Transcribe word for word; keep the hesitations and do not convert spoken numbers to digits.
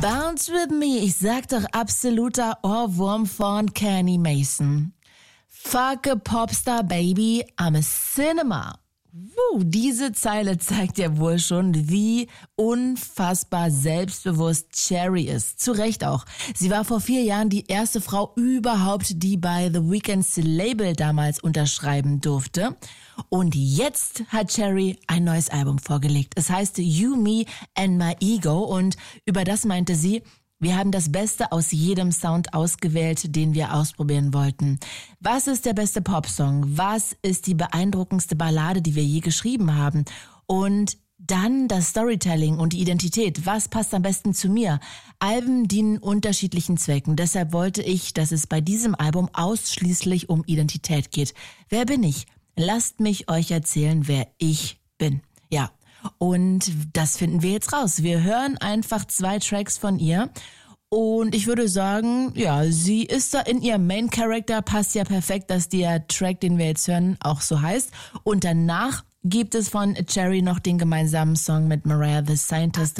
Bounce with me, ich sag doch absoluter Ohrwurm von Kenny Mason. Fuck a Popstar, baby, I'm a cinema. Wuh, diese Zeile zeigt ja wohl schon, wie unfassbar selbstbewusst Cherry ist. Zu Recht auch. Sie war vor vier Jahren die erste Frau überhaupt, die bei The Weeknd's Label damals unterschreiben durfte. Und jetzt hat Cherry ein neues Album vorgelegt. Es heißt You, Me and My Ego und über das meinte sie: Wir haben das Beste aus jedem Sound ausgewählt, den wir ausprobieren wollten. Was ist der beste Popsong? Was ist die beeindruckendste Ballade, die wir je geschrieben haben? Und dann das Storytelling und die Identität. Was passt am besten zu mir? Alben dienen unterschiedlichen Zwecken. Deshalb wollte ich, dass es bei diesem Album ausschließlich um Identität geht. Wer bin ich? Lasst mich euch erzählen, wer ich bin. Ja. Und das finden wir jetzt raus. Wir hören einfach zwei Tracks von ihr. Und ich würde sagen, ja, sie ist da in ihrem Main Character. Passt ja perfekt, dass der Track, den wir jetzt hören, auch so heißt. Und danach gibt es von Cherry noch den gemeinsamen Song mit Mariah the Scientist.